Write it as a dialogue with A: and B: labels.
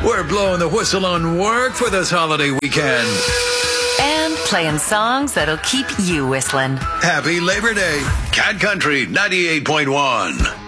A: We're blowing the whistle on work for this holiday weekend.
B: And playing songs that'll keep you whistling.
A: Happy Labor Day. Cat Country 98.1.